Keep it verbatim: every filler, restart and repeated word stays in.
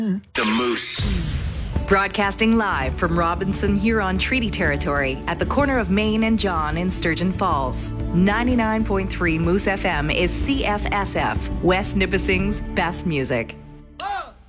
The Moose. Broadcasting live from Robinson Huron Treaty Territory at the corner of Main and John in Sturgeon Falls. ninety-nine point three Moose F M is C F S F, West Nipissing's best music.